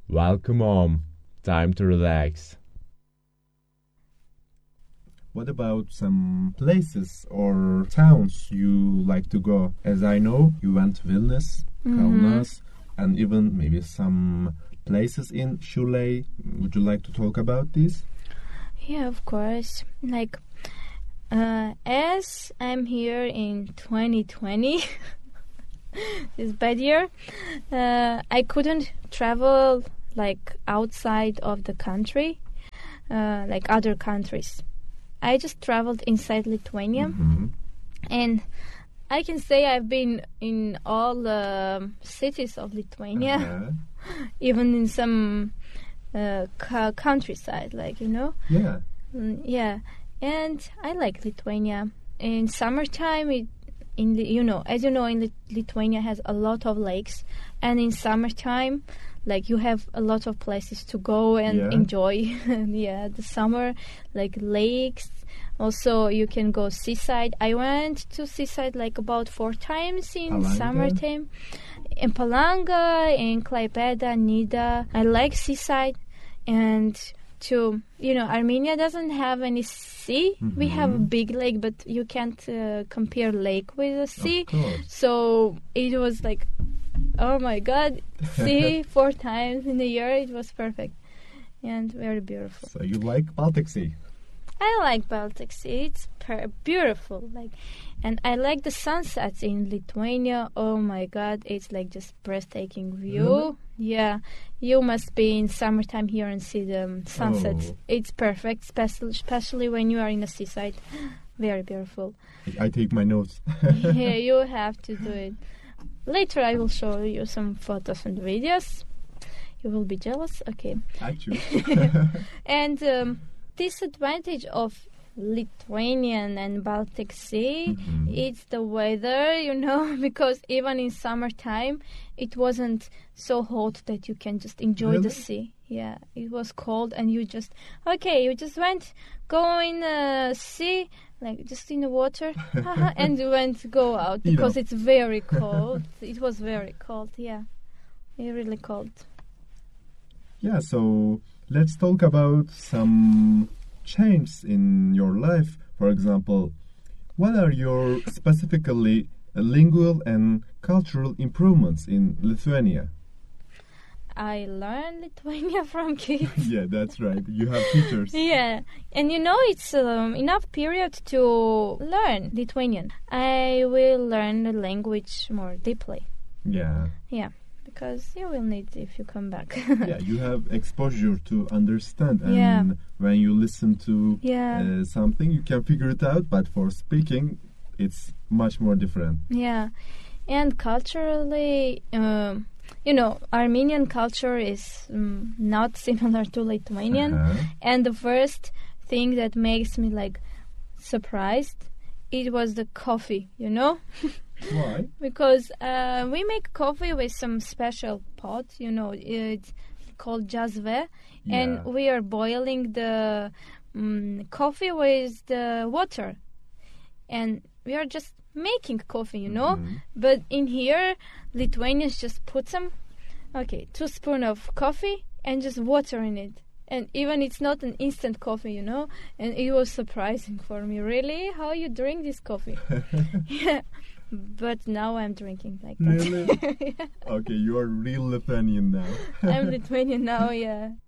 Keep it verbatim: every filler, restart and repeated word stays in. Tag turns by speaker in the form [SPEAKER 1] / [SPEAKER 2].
[SPEAKER 1] Welcome home. Time to relax. What about some places or towns you like to go? As I know, you went to Vilnius,
[SPEAKER 2] Mhm.
[SPEAKER 1] Kaunas, and even maybe some places in Chile. Would you like to talk about this?
[SPEAKER 2] Yeah, of course. Like, uh, as I'm here in twenty twenty, this bad year, uh, I couldn't travel like outside of the country, uh, like other countries. I just traveled inside Lithuania,
[SPEAKER 1] Mhm.
[SPEAKER 2] and I can say I've been in all the cities of Lithuania,
[SPEAKER 1] Uh-huh.
[SPEAKER 2] even in some uh, co- countryside, like you know.
[SPEAKER 1] Yeah.
[SPEAKER 2] Mm, yeah, and I like Lithuania. In summertime, it in the, you know, as you know, in Lit- Lithuania has a lot of lakes, and in summertime, like you have a lot of places to go and
[SPEAKER 1] Yeah.
[SPEAKER 2] enjoy. Yeah, the summer, like lakes. Also, you can go seaside. I went to seaside like about four times in
[SPEAKER 1] Palanga?
[SPEAKER 2] summertime. In Palanga, in Klaipeda, Nida. I like seaside, and to you know, Armenia doesn't have any sea. We have a
[SPEAKER 1] Mhm.
[SPEAKER 2] big lake, but you can't uh, compare lake with a sea.
[SPEAKER 1] Of course.
[SPEAKER 2] So it was like, oh my God, sea four times in a year. It was perfect and very beautiful.
[SPEAKER 1] So you like Baltic Sea?
[SPEAKER 2] I like Baltic Sea. It's per- beautiful, like, and I like the sunsets in Lithuania. Oh my God, it's like just breathtaking view.
[SPEAKER 1] Really?
[SPEAKER 2] Yeah, you must be in summertime here and see the um, sunsets.
[SPEAKER 1] Oh.
[SPEAKER 2] It's perfect, especially especially when you are in the seaside. Very beautiful.
[SPEAKER 1] I take my notes.
[SPEAKER 2] Yeah, you have to do it. Later, I will show you some photos and videos. You will be jealous. Okay.
[SPEAKER 1] Actually.
[SPEAKER 2] And um, disadvantage of Lithuanian and Baltic Sea,
[SPEAKER 1] Mhm.
[SPEAKER 2] it's the weather, you know, because even in summertime, it wasn't so hot that you can just enjoy the
[SPEAKER 1] Really?
[SPEAKER 2] sea. Yeah, it was cold, and you just okay, you just went go in the sea, like just in the water, haha, and you went to go out
[SPEAKER 1] You
[SPEAKER 2] because
[SPEAKER 1] know.
[SPEAKER 2] it's very cold. It was very cold. Yeah, it really cold.
[SPEAKER 1] Yeah, so let's talk about some changes in your life. For example, what are your specifically uh, lingual and cultural improvements in Lithuania?
[SPEAKER 2] I learned Lithuania from kids.
[SPEAKER 1] Yeah, that's right. You have teachers.
[SPEAKER 2] Yeah, and you know it's um, enough period to learn Lithuanian. I will learn the language more deeply.
[SPEAKER 1] Yeah.
[SPEAKER 2] Yeah, because you will need if you come back.
[SPEAKER 1] Yeah, you have exposure to understand, and
[SPEAKER 2] Yeah.
[SPEAKER 1] when you listen to
[SPEAKER 2] Yeah.
[SPEAKER 1] uh, something, you can figure it out. But for speaking, it's much more different.
[SPEAKER 2] Yeah, and culturally, um, you know, Armenian culture is um, not similar to Lithuanian.
[SPEAKER 1] Uh-huh.
[SPEAKER 2] And the first thing that makes me like surprised, it was the coffee. You know.
[SPEAKER 1] Why?
[SPEAKER 2] Because uh, we make coffee with some special pot, you know, it's called jazve,
[SPEAKER 1] Yeah.
[SPEAKER 2] and we are boiling the um, coffee with the water, and we are just making coffee, you know.
[SPEAKER 1] Mhm.
[SPEAKER 2] But in here, Lithuanians just put some, okay, two spoon of coffee and just water in it. And even it's not an instant coffee, you know. And it was surprising for me, really, how you drink this coffee. Yeah. But now I'm drinking like that.
[SPEAKER 1] Really? Okay, you are real Lithuanian now.
[SPEAKER 2] I'm Lithuanian now, yeah.